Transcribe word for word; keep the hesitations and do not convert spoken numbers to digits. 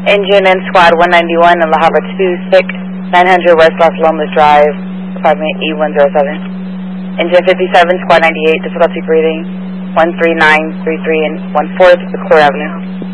Engine and Squad one ninety-one in La Habra two six, nine hundred West Las Lomas Drive, apartment E one zero seven. Engine fifty-seven, Squad ninety-eight, difficulty breathing, one three nine three three and one fourth, Clear Avenue.